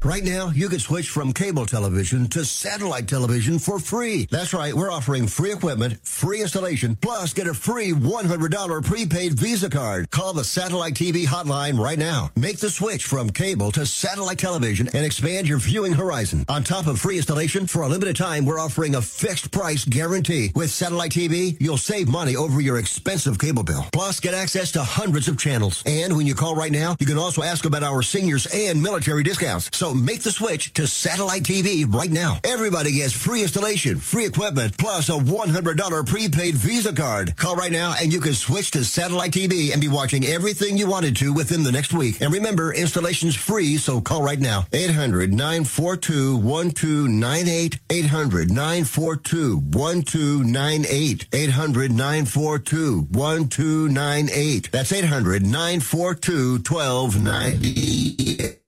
Right now, you can switch from cable television to satellite television for free. That's right, we're offering free equipment, free installation, plus get a free $100 prepaid Visa card. Call the Satellite TV hotline right now. Make the switch from cable to satellite television and expand your viewing horizon. On top of free installation, for a limited time, we're offering a fixed price guarantee. With Satellite TV, you'll save money over your expensive cable bill. Plus, get access to hundreds of channels. And when you call right now, you can also ask about our seniors and military discounts. So make the switch to Satellite TV right now. Everybody gets free installation, free equipment, plus a $100 prepaid Visa card. Call right now and you can switch to Satellite TV and be watching everything you wanted to within the next week. And remember, installation's free, so call right now. 800-942-1298. 800-942-1298. 800-942-1298. That's 800-942-1298.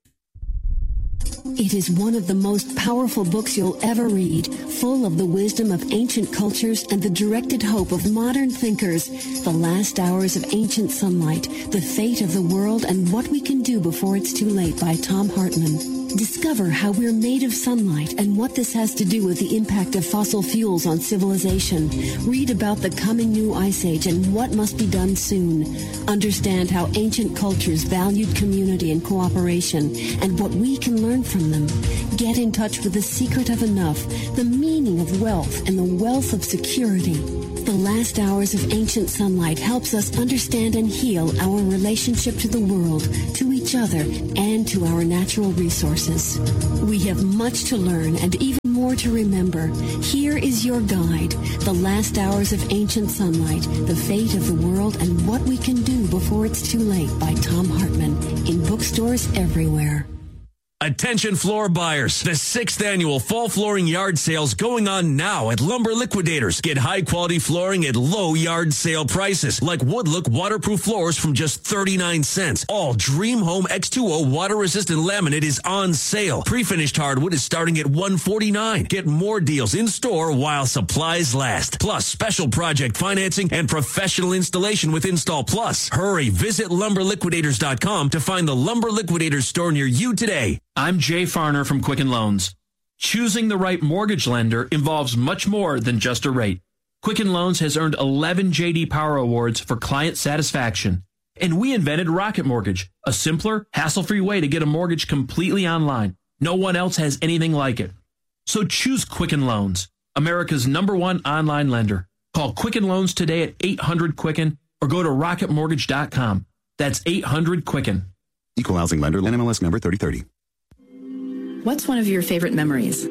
It is one of the most powerful books you'll ever read, full of the wisdom of ancient cultures and the directed hope of modern thinkers. The Last Hours of Ancient Sunlight, The Fate of the World and What We Can Do Before It's Too Late by Tom Hartman. Discover how we're made of sunlight and what this has to do with the impact of fossil fuels on civilization. Read about the coming new ice age and what must be done soon. Understand how ancient cultures valued community and cooperation and what we can learn from them. Get in touch with the secret of enough, the meaning of wealth, and the wealth of security. The Last Hours of Ancient Sunlight helps us understand and heal our relationship to the world, to each other, and to our natural resources. We have much to learn and even more to remember. Here is your guide, The Last Hours of Ancient Sunlight, The Fate of the World and What We Can Do Before It's Too Late by Tom Hartman, in bookstores everywhere. Attention floor buyers. The 6th annual fall flooring yard sales going on now at Lumber Liquidators. Get high quality flooring at low yard sale prices like Woodlook waterproof floors from just 39 cents. All Dream Home X2O water resistant laminate is on sale. Pre-finished hardwood is starting at $149. Get more deals in store while supplies last. Plus special project financing and professional installation with Install Plus. Hurry, visit lumberliquidators.com to find the Lumber Liquidators store near you today. I'm Jay Farner from Quicken Loans. Choosing the right mortgage lender involves much more than just a rate. Quicken Loans has earned 11 J.D. Power Awards for client satisfaction. And we invented Rocket Mortgage, a simpler, hassle-free way to get a mortgage completely online. No one else has anything like it. So choose Quicken Loans, America's #1 online lender. Call Quicken Loans today at 800-QUICKEN or go to rocketmortgage.com. That's 800-QUICKEN. Equal housing lender, NMLS number 3030. What's one of your favorite memories?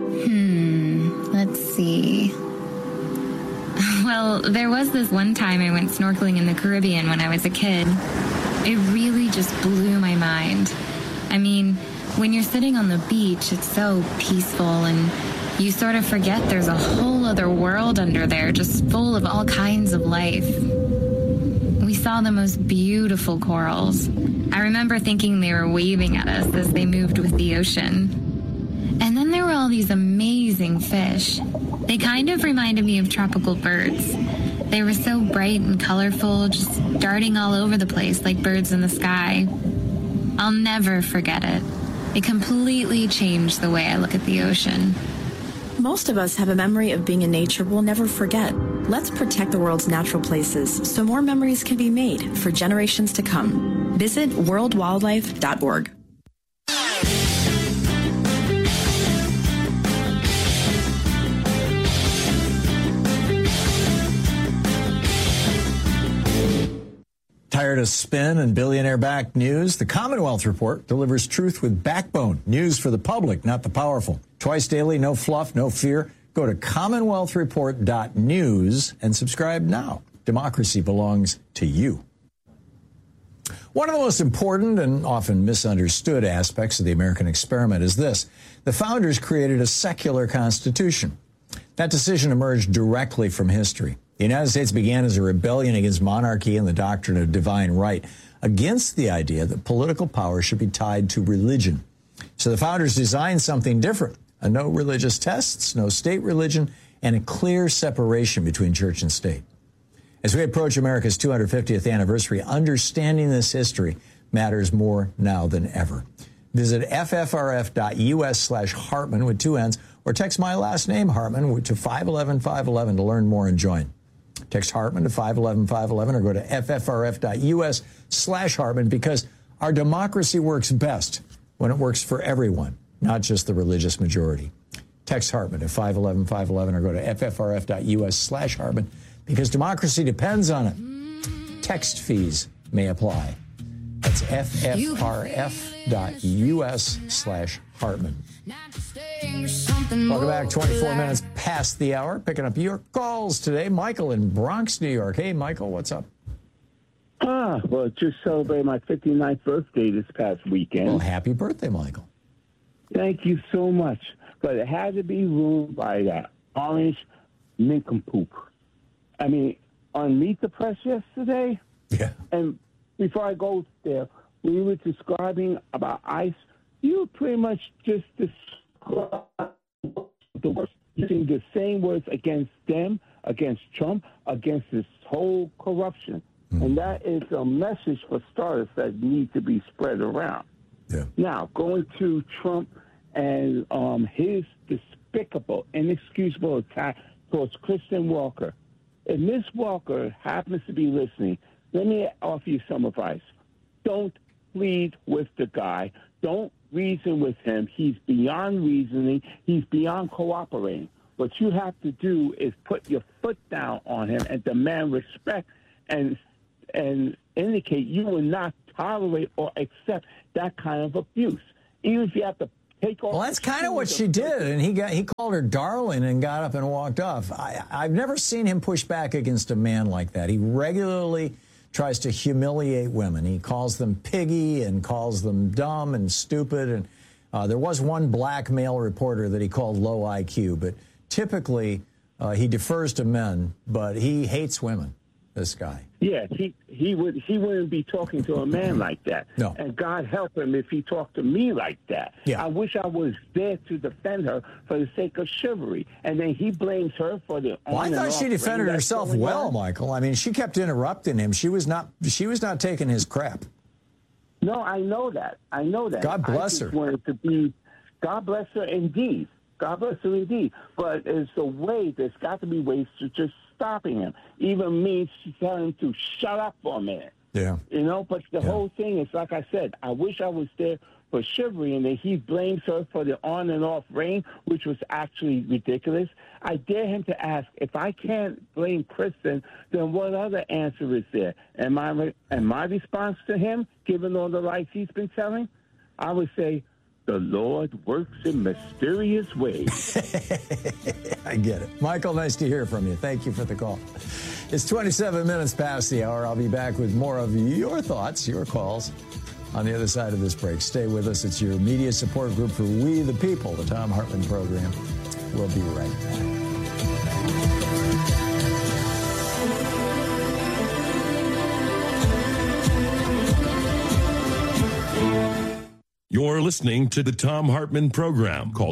Let's see. Well, there was this one time I went snorkeling in the Caribbean when I was a kid. It really just blew my mind. I mean, when you're sitting on the beach, it's so peaceful and you sort of forget there's a whole other world under there just full of all kinds of life. We saw the most beautiful corals. I remember thinking they were waving at us as they moved with the ocean. And then there were all these amazing fish. They kind of reminded me of tropical birds. They were so bright and colorful, just darting all over the place like birds in the sky. I'll never forget it. It completely changed the way I look at the ocean. Most of us have a memory of being in nature we'll never forget. Let's protect the world's natural places so more memories can be made for generations to come. Visit worldwildlife.org. Tired of spin and billionaire-backed news? The Commonwealth Report delivers truth with backbone. News for the public, not the powerful. Twice daily, no fluff, no fear. Go to commonwealthreport.news and subscribe now. Democracy belongs to you. One of the most important and often misunderstood aspects of the American experiment is this. The founders created a secular constitution. That decision emerged directly from history. The United States began as a rebellion against monarchy and the doctrine of divine right, against the idea that political power should be tied to religion. So the founders designed something different. No religious tests, no state religion, and a clear separation between church and state. As we approach America's 250th anniversary, understanding this history matters more now than ever. Visit ffrf.us/Hartman with 2 N's, or text my last name, Hartman, to 511-511 to learn more and join. Text Hartman to 511-511 or go to ffrf.us/Hartman, because our democracy works best when it works for everyone, not just the religious majority. Text Hartman to 511-511 or go to ffrf.us/Hartman, because democracy depends on it. Text fees may apply. That's ffrf.us/Hartman. Welcome back. 24 minutes past the hour. Picking up your calls today. Michael in Bronx, New York. Hey, Michael, what's up? Well, just celebrated my 59th birthday this past weekend. Well, happy birthday, Michael. Thank you so much. But it had to be ruined by that orange nincompoop. I mean, on Meet the Press yesterday, and before I go there, when you were describing about ICE, you were pretty much just describing the worst, using the same words against them, against Trump, against this whole corruption. And that is a message for starters that needs to be spread around. Yeah. Now, going to Trump and his despicable, inexcusable attack towards Kristen Walker. If Ms. Walker happens to be listening, let me offer you some advice. Don't plead with the guy. Don't reason with him. He's beyond reasoning. He's beyond cooperating. What you have to do is put your foot down on him and demand respect and indicate you will not tolerate or accept that kind of abuse. Even if you have to take off. Well, that's kind of what she did, and he called her darling and got up and walked off. I've never seen him push back against a man like that. He regularly tries to humiliate women. He calls them piggy and calls them dumb and stupid. And there was one black male reporter that he called low IQ, but typically he defers to men, but he hates women. This guy. Yeah, he wouldn't be talking to a man like that. No. And God help him if he talked to me like that. Yeah. I wish I was there to defend her for the sake of chivalry. And then he blames her for the. Well, I thought she defended herself well, Michael. I mean, she kept interrupting him. She was not taking his crap. No, I know that. God bless her. Wanted to be. God bless her indeed. God bless her indeed. But there's a way. There's got to be ways to just stopping him. Even me telling him to shut up for a minute. Yeah. You know, but the whole thing is, like I said, I wish I was there for chivalry, and then he blames her for the on and off rain, which was actually ridiculous. I dare him to ask, if I can't blame Kristen, then what other answer is there? And my response to him, given all the lies he's been telling, I would say, the Lord works in mysterious ways. I get it. Michael, nice to hear from you. Thank you for the call. It's 27 minutes past the hour. I'll be back with more of your thoughts, your calls, on the other side of this break. Stay with us. It's your media support group for We the People, the Thom Hartmann Program. We'll be right back. You're listening to the Thom Hartmann Program. Call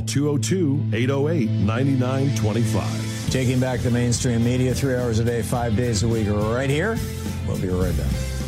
202-808-9925. Taking back the mainstream media 3 hours a day, 5 days a week, right here. We'll be right back.